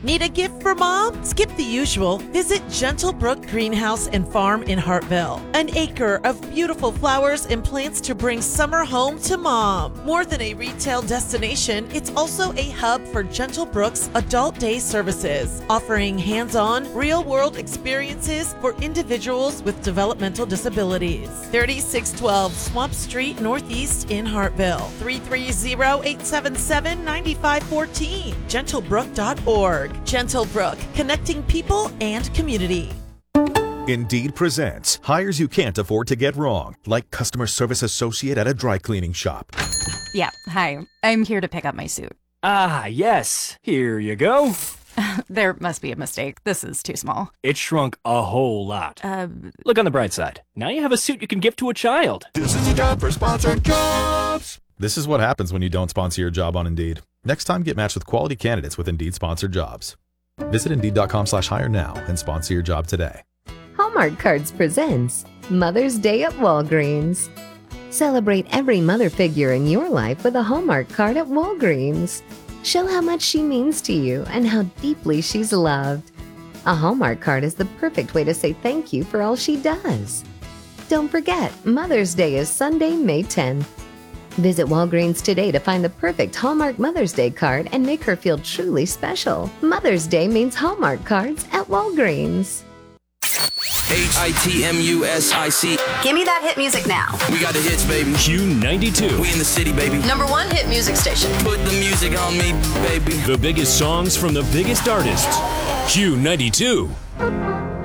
Need a gift for mom? Skip the usual. Visit Gentlebrook Greenhouse and Farm in Hartville. An acre of beautiful flowers and plants to bring summer home to mom. More than a retail destination, it's also a hub for Gentlebrook's Adult Day services, offering hands-on, real-world experiences for individuals with developmental disabilities. 3612 Swamp Street Northeast in Hartville. 330-877-9514. Gentlebrook.org. Gentlebrook, connecting people and community. Indeed presents hires you can't afford to get wrong, like customer service associate at a dry cleaning shop. Yeah, hi. I'm here to pick up my suit. Ah, yes. Here you go. There must be a mistake. This is too small. It shrunk a whole lot. Look on the bright side. Now you have a suit you can give to a child. This is a job for Sponsored Jobs. This is what happens when you don't sponsor your job on Indeed. Next time, get matched with quality candidates with Indeed sponsored jobs. Visit Indeed.com/hire now and sponsor your job today. Hallmark Cards presents Mother's Day at Walgreens. Celebrate every mother figure in your life with a Hallmark card at Walgreens. Show how much she means to you and how deeply she's loved. A Hallmark card is the perfect way to say thank you for all she does. Don't forget, Mother's Day is Sunday, May 10th. Visit Walgreens today to find the perfect Hallmark Mother's Day card and make her feel truly special. Mother's Day means Hallmark cards at Walgreens. HITMUSIC. Give me that hit music now. We got the hits, baby. Q92. We in the city, baby. #1 hit music station. Put the music on me, baby. The biggest songs from the biggest artists. Q92.